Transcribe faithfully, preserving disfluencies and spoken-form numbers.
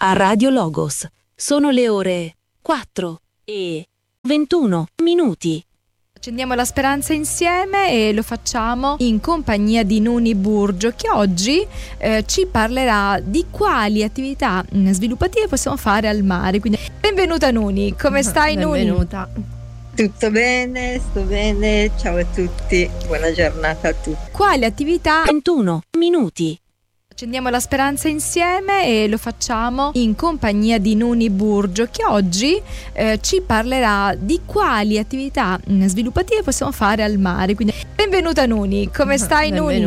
a Radio Logos. Sono le ore quattro e ventuno minuti. Accendiamo la speranza insieme e lo facciamo in compagnia di Nuni Burgio, che oggi eh, ci parlerà di quali attività mh, sviluppative possiamo fare al mare. Quindi benvenuta Nuni, come stai Nuni? Benvenuta. Tutto bene, sto bene, ciao a tutti, buona giornata a tutti. Quali attività? ventuno minuti. Accendiamo la speranza insieme e lo facciamo in compagnia di Nuni Burgio, che oggi eh, ci parlerà di quali attività mh, sviluppative possiamo fare al mare. Quindi benvenuta Nuni, come stai Nuni?